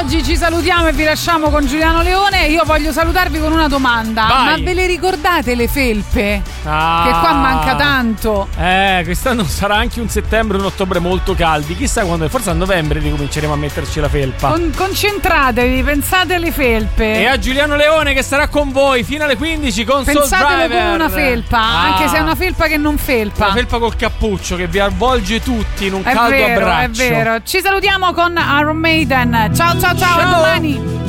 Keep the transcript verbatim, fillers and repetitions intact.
oggi ci salutiamo e vi lasciamo con Giuliano Leone. Io voglio salutarvi con una domanda. Vai. Ma ve le ricordate le felpe? Ah. Che qua manca tanto. Eh, quest'anno sarà anche un settembre e un ottobre molto caldi. Chissà quando, forse a novembre ricominceremo a metterci la felpa. Con- concentratevi, pensate alle felpe. E a Giuliano Leone che sarà con voi fino alle quindici con Soul Pensatelo Driver. come una felpa, Ah. anche se è una felpa che non felpa. Una felpa col cappuccio che vi avvolge tutti in un È caldo vero, abbraccio. è vero. Ci salutiamo con Iron Maiden. Ciao ciao ciao, Ciao. a domani.